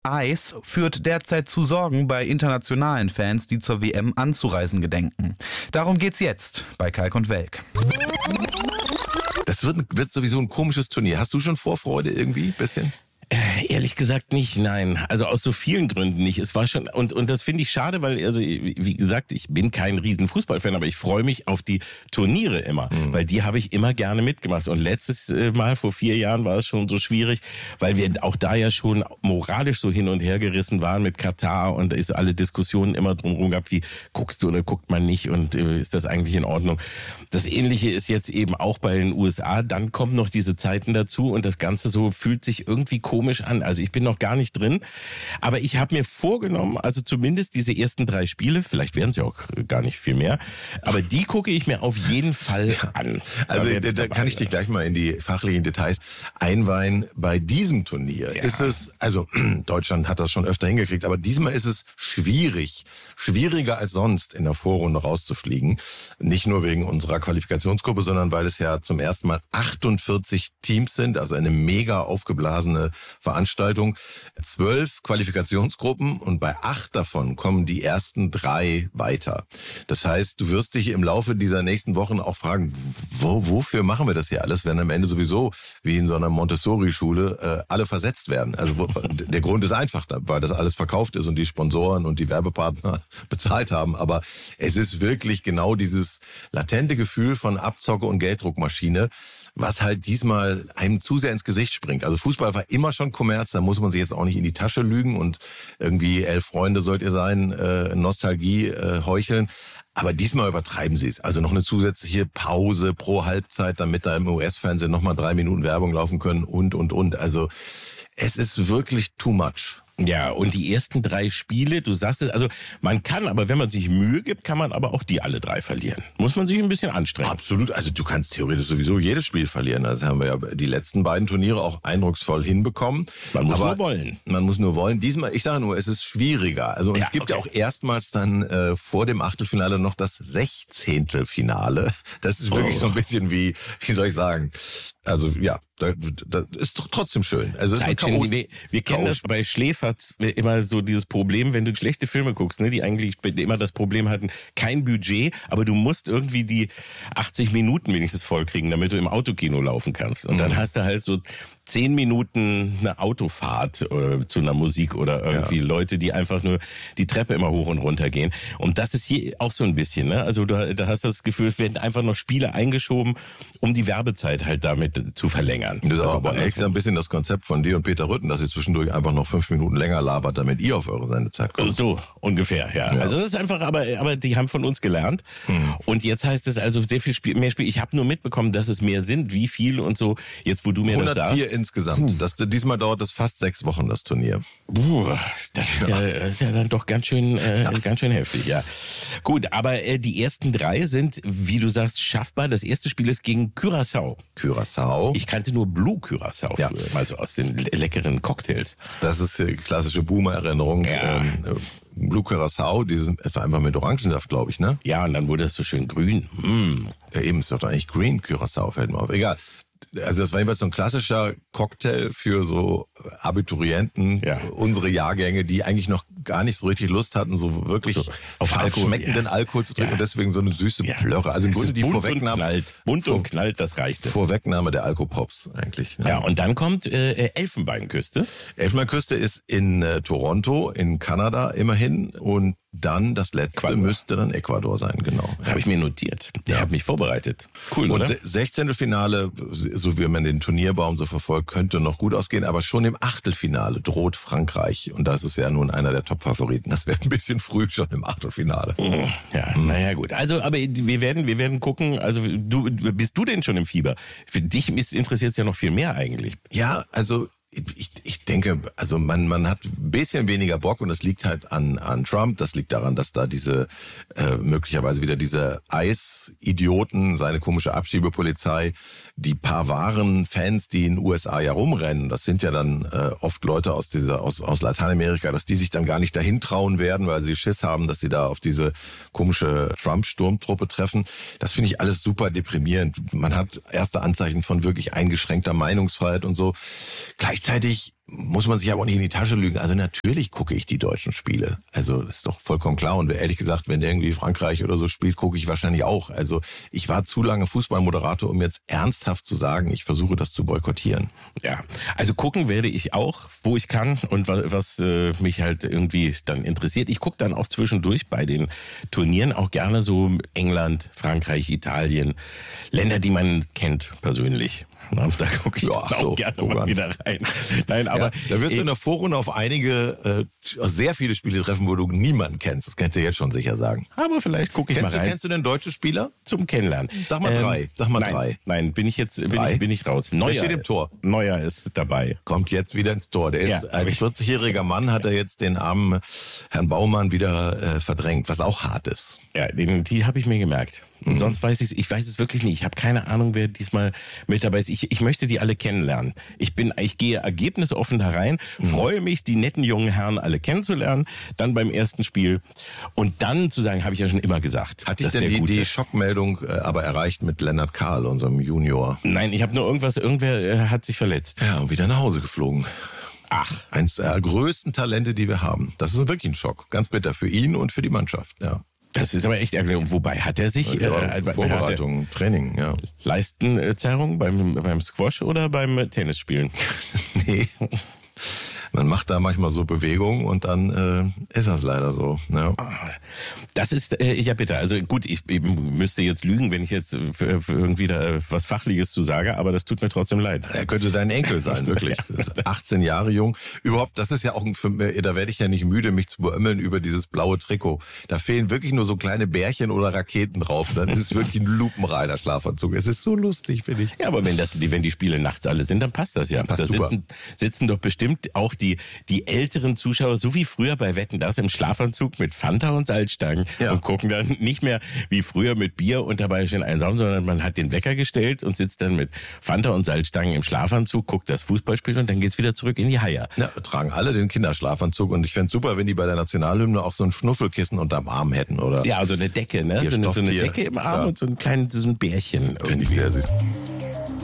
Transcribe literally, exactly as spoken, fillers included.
Eis führt derzeit zu Sorgen bei internationalen Fans, die zur W M anzureisen gedenken. Darum geht's jetzt bei Kalk und Welk. Das wird, wird sowieso ein komisches Turnier. Hast du schon Vorfreude irgendwie, bisschen? Äh, ehrlich gesagt nicht, nein. Also aus so vielen Gründen nicht. Es war schon, und, und das finde ich schade, weil, also, wie gesagt, ich bin kein riesen Fußballfan, aber ich freue mich auf die Turniere immer, mhm. weil die habe ich immer gerne mitgemacht. Und letztes Mal, vor vier Jahren, war es schon so schwierig, weil wir auch da ja schon moralisch so hin und her gerissen waren mit Katar und da ist alle Diskussionen immer drumherum gehabt, wie guckst du oder guckt man nicht und äh, ist das eigentlich in Ordnung? Das Ähnliche ist jetzt eben auch bei den U S A. Dann kommen noch diese Zeiten dazu und das Ganze so fühlt sich irgendwie komisch an. Also ich bin noch gar nicht drin, aber ich habe mir vorgenommen, also zumindest diese ersten drei Spiele, vielleicht werden es ja auch gar nicht viel mehr, aber die gucke ich mir auf jeden Fall an. Also da, da, da kann ich dich gleich mal in die fachlichen Details einweihen. Bei diesem Turnier ja. ist es, also Deutschland hat das schon öfter hingekriegt, aber diesmal ist es schwierig, schwieriger als sonst in der Vorrunde rauszufliegen. Nicht nur wegen unserer Qualifikationsgruppe, sondern weil es ja zum ersten Mal achtundvierzig Teams sind, also eine mega aufgeblasene Veranstaltung. Zwölf Qualifikationsgruppen und bei acht davon kommen die ersten drei weiter. Das heißt, du wirst dich im Laufe dieser nächsten Wochen auch fragen, wo, wofür machen wir das hier alles, wenn am Ende sowieso wie in so einer Montessori-Schule äh, alle versetzt werden. Also wo, der Grund ist einfach, weil das alles verkauft ist und die Sponsoren und die Werbepartner bezahlt haben. Aber es ist wirklich genau dieses latente Gefühl von Abzocke und Gelddruckmaschine, was halt diesmal einem zu sehr ins Gesicht springt. Also Fußball war immer schon Kommerz, da muss man sich jetzt auch nicht in die Tasche lügen und irgendwie elf Freunde sollt ihr sein, äh, Nostalgie äh, heucheln. Aber diesmal übertreiben sie es. Also noch eine zusätzliche Pause pro Halbzeit, damit da im U S-Fernsehen nochmal drei Minuten Werbung laufen können und, und, und. Also es ist wirklich too much. Ja, und die ersten drei Spiele, du sagst es, also man kann, aber wenn man sich Mühe gibt, kann man aber auch die alle drei verlieren. Muss man sich ein bisschen anstrengen. Absolut, also du kannst theoretisch sowieso jedes Spiel verlieren. Also haben wir ja die letzten beiden Turniere auch eindrucksvoll hinbekommen. Man muss aber nur wollen. Man muss nur wollen. Diesmal, ich sage nur, es ist schwieriger. Also und ja, es gibt okay. ja auch erstmals dann äh, vor dem Achtelfinale noch das Sechzehntelfinale. Das ist wirklich oh. so ein bisschen wie, wie soll ich sagen, also ja, das, das ist trotzdem schön. Also Zeitchen, wir, wir kennen das bei Schläferz immer so dieses Problem, wenn du schlechte Filme guckst, ne, die eigentlich immer das Problem hatten, kein Budget, aber du musst irgendwie die achtzig Minuten wenigstens vollkriegen, damit du im Autokino laufen kannst. Und dann mhm. hast du halt so zehn Minuten eine Autofahrt äh, zu einer Musik oder irgendwie ja. Leute, die einfach nur die Treppe immer hoch und runter gehen. Und das ist hier auch so ein bisschen, ne? Also da, da hast du das Gefühl, es werden einfach noch Spiele eingeschoben, um die Werbezeit halt damit zu verlängern. Das ist also aber echt ein bisschen das Konzept von dir und Peter Rütten, dass ihr zwischendurch einfach noch fünf Minuten länger labert, damit ihr auf eure Sendezeit kommt. So ungefähr, ja. ja. Also das ist einfach, aber aber die haben von uns gelernt. Hm. Und jetzt heißt es also sehr viel Spiel, mehr Spiel. Ich habe nur mitbekommen, dass es mehr sind, wie viel und so. Jetzt, wo du mir das sagst. Insgesamt. Das, diesmal dauert das fast sechs Wochen, das Turnier. Puh, das ist ja, das ist ja dann doch ganz schön, äh, ja. ganz schön heftig, ja. Gut, aber äh, die ersten drei sind, wie du sagst, schaffbar. Das erste Spiel ist gegen Curaçao. Curaçao. Ich kannte nur Blue Curaçao ja. früher, mal so aus den le- leckeren Cocktails. Das ist die klassische Boomer-Erinnerung. Ja. Ähm, Blue Curaçao, die sind etwa einfach mit Orangensaft, glaube ich, ne? Ja, und dann wurde es so schön grün. Mm. Ja, eben, ist doch eigentlich Green Curaçao, fällt mir auf. Egal. Also das war jedenfalls so ein klassischer Cocktail für so Abiturienten, ja. unsere Jahrgänge, die eigentlich noch gar nicht so richtig Lust hatten, so wirklich so, auf Alkohol, schmeckenden ja. Alkohol zu trinken ja. und deswegen so eine süße ja. Plörre. Also im Grunde die Vorwegnahme, knallt, bunt und knallt, das reichte. Vorwegnahme der Alkopops eigentlich. Ne? Ja, und dann kommt äh, Elfenbeinküste. Elfenbeinküste ist in äh, Toronto, in Kanada immerhin und dann das letzte Ecuador. Müsste dann Ecuador sein, genau. Habe ich mir notiert. Der ja. hat mich vorbereitet. Cool, und oder? Sechzehntelfinale, so wie man den Turnierbaum so verfolgt, könnte noch gut ausgehen, aber schon im Achtelfinale droht Frankreich. Und das ist ja nun einer der Top-Favoriten. Das wäre ein bisschen früh schon im Achtelfinale. Ja, mhm. naja gut. Also, aber wir werden, wir werden gucken. Also, du, bist du denn schon im Fieber? Für dich interessiert es ja noch viel mehr eigentlich. Ja, also Ich, ich denke, also man, man hat ein bisschen weniger Bock und das liegt halt an, an Trump. Das liegt daran, dass da diese äh, möglicherweise wieder diese Eisidioten, seine komische Abschiebepolizei, die paar wahren Fans, die in den U S A ja rumrennen, das sind ja dann äh, oft Leute aus dieser aus, aus Lateinamerika, dass die sich dann gar nicht dahin trauen werden, weil sie Schiss haben, dass sie da auf diese komische Trump-Sturmtruppe treffen. Das finde ich alles super deprimierend. Man hat erste Anzeichen von wirklich eingeschränkter Meinungsfreiheit und so. Gleichzeitig muss man sich aber auch nicht in die Tasche lügen. Also natürlich gucke ich die deutschen Spiele. Also das ist doch vollkommen klar. Und ehrlich gesagt, wenn irgendwie Frankreich oder so spielt, gucke ich wahrscheinlich auch. Also ich war zu lange Fußballmoderator, um jetzt ernsthaft zu sagen, ich versuche das zu boykottieren. Ja, also gucken werde ich auch, wo ich kann und was, was äh, mich halt irgendwie dann interessiert. Ich gucke dann auch zwischendurch bei den Turnieren auch gerne so England, Frankreich, Italien, Länder, die man kennt persönlich. Na, da gucke ich ja, dann auch so, gerne mal wieder rein. Nein, aber ja, da wirst du in der Vorrunde auf einige, äh, sehr viele Spiele treffen, wo du niemanden kennst. Das kannst du jetzt schon sicher sagen. Aber vielleicht gucke ich kennst mal rein. Du, kennst du denn deutsche Spieler? Zum Kennenlernen. Sag mal ähm, drei. Sag mal nein, drei. Nein, bin ich jetzt bin drei? ich, bin ich raus. Neuer steht im Tor. Neuer ist dabei. Kommt jetzt wieder ins Tor. Der ist ja, als vierzigjähriger Mann hat er jetzt den armen Herrn Baumann wieder äh, verdrängt, was auch hart ist. Ja, den, die habe ich mir gemerkt. Und mhm. sonst weiß ich ich weiß es wirklich nicht. Ich habe keine Ahnung, wer diesmal mit dabei ist. Ich, ich möchte die alle kennenlernen. Ich bin, ich gehe ergebnisoffen da rein, mhm. freue mich, die netten jungen Herren alle kennenzulernen, dann beim ersten Spiel und dann zu sagen, habe ich ja schon immer gesagt. Hat dich denn die, die Schockmeldung äh, aber erreicht mit Lennart Kahl, unserem Junior? Nein, ich habe nur irgendwas, irgendwer äh, hat sich verletzt. Ja, und wieder nach Hause geflogen. Ach. Eines der größten Talente, die wir haben. Das ist wirklich ein Schock. Ganz bitter für ihn und für die Mannschaft, ja. Das ist aber echt ärgerlich. Wobei hat er sich ja, äh, Vorbereitung, er Training, ja. Leistenzerrung beim beim Squash oder beim Tennisspielen? Nee. Man macht da manchmal so Bewegungen und dann äh, ist das leider so. Ja. Das ist, äh, ja bitte, also gut, ich, ich müsste jetzt lügen, wenn ich jetzt für, für irgendwie da was Fachliches zu sage, aber das tut mir trotzdem leid. Er könnte dein Enkel sein, wirklich. achtzehn Jahre jung. Überhaupt, das ist ja auch, ein, da werde ich ja nicht müde, mich zu beömmeln über dieses blaue Trikot. Da fehlen wirklich nur so kleine Bärchen oder Raketen drauf. Dann ist es wirklich ein lupenreiner Schlafanzug. Es ist so lustig, finde ich. Ja, aber wenn das, wenn die Spiele nachts alle sind, dann passt das ja. Passt da sitzen, sitzen doch bestimmt auch die, die älteren Zuschauer, so wie früher bei Wetten, das im Schlafanzug mit Fanta und Salzstangen ja. und gucken dann nicht mehr wie früher mit Bier und dabei stehen einsam, sondern man hat den Wecker gestellt und sitzt dann mit Fanta und Salzstangen im Schlafanzug, guckt das Fußballspiel und dann geht's wieder zurück in die Haie. Ja, tragen alle den Kinderschlafanzug und ich fände es super, wenn die bei der Nationalhymne auch so ein Schnuffelkissen unterm Arm hätten, oder? Ja, also eine Decke, ne? So eine, so eine Decke im Arm ja. und so ein kleines so ein Bärchen. Finde ich sehr süß.